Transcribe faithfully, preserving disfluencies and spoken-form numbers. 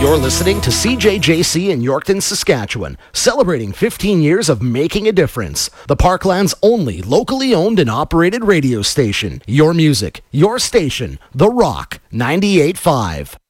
You're listening to C J J C in Yorkton, Saskatchewan, celebrating fifteen years of making a difference. The Parkland's only locally owned and operated radio station. Your music, your station, The Rock ninety-eight point five.